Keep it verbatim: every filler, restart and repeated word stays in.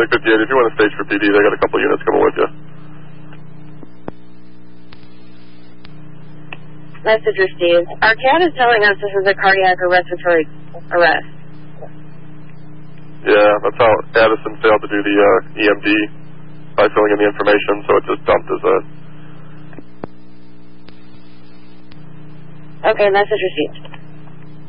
Medic fifty-eight, if you want to stage for P D, they got a couple units coming with you. Message received. Our C A D is telling us this is a cardiac or respiratory arrest. Yeah, that's how Addison failed to do the uh, E M D by filling in the information, so it just dumped as a... Okay, message received.